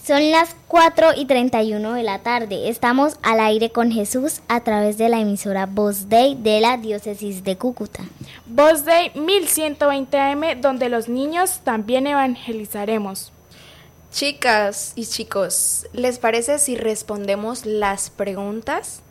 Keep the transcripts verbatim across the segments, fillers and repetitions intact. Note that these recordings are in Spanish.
Son las cuatro y treinta y uno de la tarde. Estamos al aire con Jesús a través de la emisora Voz Dei de la Diócesis de Cúcuta. Voz Dei mil ciento veinte A M, donde los niños también evangelizaremos. Chicas y chicos, ¿les parece si respondemos las preguntas?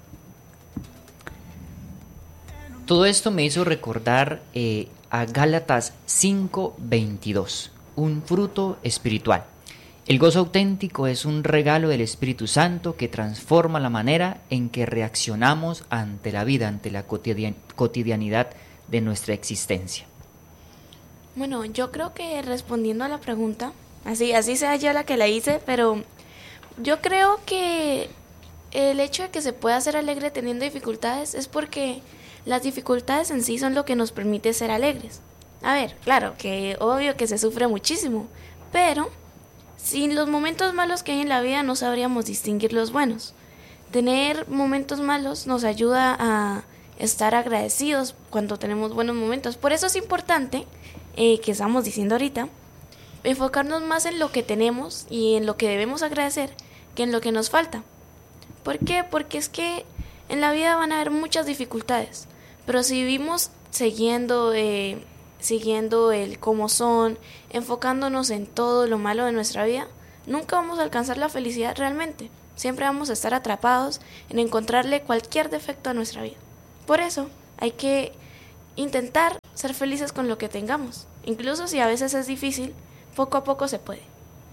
Todo esto me hizo recordar eh, a Gálatas cinco veintidós, un fruto espiritual. El gozo auténtico es un regalo del Espíritu Santo que transforma la manera en que reaccionamos ante la vida, ante la cotidian- cotidianidad de nuestra existencia. Bueno, yo creo que respondiendo a la pregunta, así, así sea yo la que la hice, pero yo creo que el hecho de que se pueda ser alegre teniendo dificultades es porque las dificultades en sí son lo que nos permite ser alegres. A ver, claro, que obvio que se sufre muchísimo, pero sin los momentos malos que hay en la vida no sabríamos distinguir los buenos. Tener momentos malos nos ayuda a estar agradecidos cuando tenemos buenos momentos. Por eso es importante, eh, que estamos diciendo ahorita, enfocarnos más en lo que tenemos y en lo que debemos agradecer que en lo que nos falta. ¿Por qué? Porque es que en la vida van a haber muchas dificultades, pero si vivimos siguiendo... Eh, siguiendo el cómo son, enfocándonos en todo lo malo de nuestra vida, nunca vamos a alcanzar la felicidad realmente. Siempre vamos a estar atrapados en encontrarle cualquier defecto a nuestra vida. Por eso hay que intentar ser felices con lo que tengamos. Incluso si a veces es difícil, poco a poco se puede.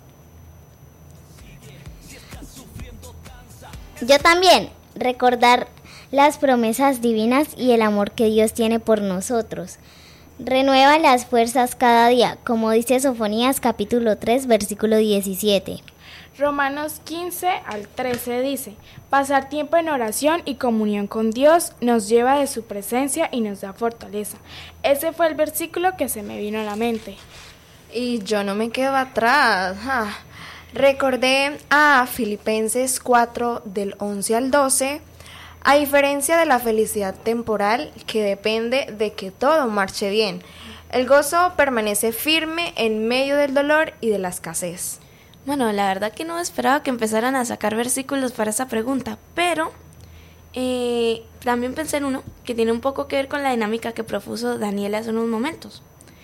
Yo también, recordar las promesas divinas y el amor que Dios tiene por nosotros. Renueva las fuerzas cada día, como dice Sofonías capítulo tres, versículo diecisiete. Romanos quince al trece dice: pasar tiempo en oración y comunión con Dios nos lleva de su presencia y nos da fortaleza. Ese fue el versículo que se me vino a la mente. Y yo no me quedo atrás. Ah, recordé a Filipenses cuatro del once al doce. A diferencia de la felicidad temporal, que depende de que todo marche bien, el gozo permanece firme en medio del dolor y de la escasez. Bueno, la verdad que no esperaba que empezaran a sacar versículos para esa pregunta, pero eh, también pensé en uno que tiene un poco que ver con la dinámica que propuso Daniel hace unos momentos.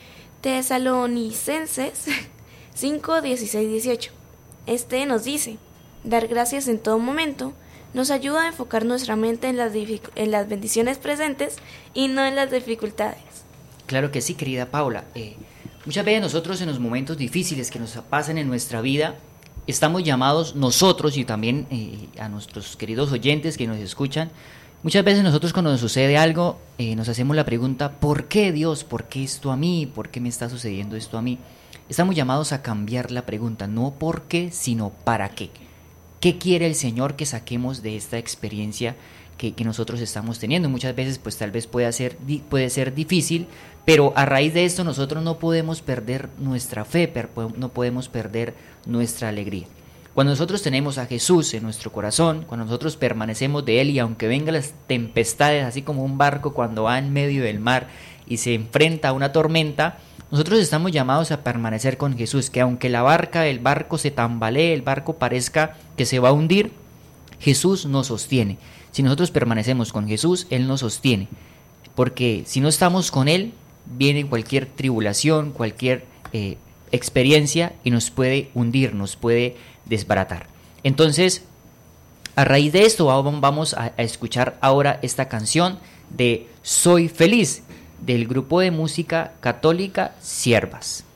Tesalonicenses cinco, dieciséis, dieciocho. Este nos dice: dar gracias en todo momento nos ayuda a enfocar nuestra mente en las, dific- en las bendiciones presentes y no en las dificultades. Claro que sí, querida Paula. Eh, muchas veces nosotros en los momentos difíciles que nos pasan en nuestra vida, estamos llamados nosotros y también eh, a nuestros queridos oyentes que nos escuchan, muchas veces nosotros cuando nos sucede algo, eh, nos hacemos la pregunta: ¿por qué, Dios? ¿Por qué esto a mí? ¿Por qué me está sucediendo esto a mí? Estamos llamados a cambiar la pregunta, no por qué, sino para qué. ¿Qué quiere el Señor que saquemos de esta experiencia que, que nosotros estamos teniendo? Muchas veces pues tal vez puede ser, puede ser difícil, pero a raíz de esto nosotros no podemos perder nuestra fe, no podemos perder nuestra alegría. Cuando nosotros tenemos a Jesús en nuestro corazón, cuando nosotros permanecemos de Él, y aunque vengan las tempestades, así como un barco cuando va en medio del mar y se enfrenta a una tormenta, nosotros estamos llamados a permanecer con Jesús, que aunque la barca, el barco se tambalee, el barco parezca que se va a hundir, Jesús nos sostiene. Si nosotros permanecemos con Jesús, Él nos sostiene, porque si no estamos con Él, viene cualquier tribulación, cualquier eh, experiencia y nos puede hundir, nos puede desbaratar. Entonces, a raíz de esto vamos a, a escuchar ahora esta canción de Soy Feliz, del grupo de música católica Siervas.